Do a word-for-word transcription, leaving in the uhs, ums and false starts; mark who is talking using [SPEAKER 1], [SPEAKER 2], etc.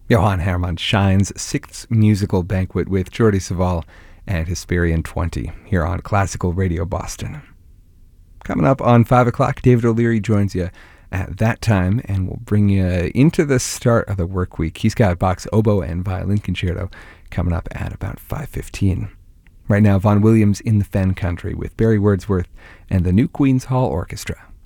[SPEAKER 1] Johann Hermann Schein's Sixth Musical Banquet with Jordi Savall and Hesperian twenty here on Classical Radio Boston. Coming up on five o'clock, David O'Leary joins you at that time and will bring you into the start of the work week. He's got Bach's Oboe and Violin Concerto coming up at about five fifteen. Right now, Vaughan Williams in the Fen Country with Barry Wordsworth and the New Queen's Hall Orchestra.